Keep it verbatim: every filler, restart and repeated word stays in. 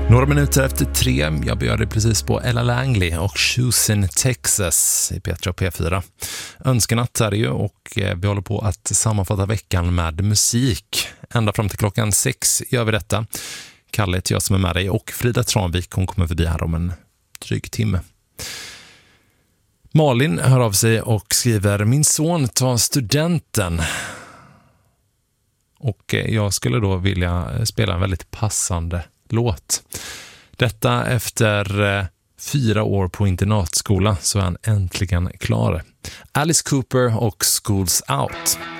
Några minuter efter tre, jag bjöd precis på Ella Langley och Shoes in Texas i P tre och P fyra. Önskenatt är det ju och vi håller på att sammanfatta veckan med musik. Ända fram till klockan sex gör vi detta. Kalle heter jag som är med dig och Frida Tranvik, hon kommer förbi här om en dryg timme. Malin hör av sig och skriver: min son tar studenten. Och jag skulle då vilja spela en väldigt passande låt. Detta efter eh, fyra år på internatskola så är han äntligen klar. Alice Cooper och Schools Out.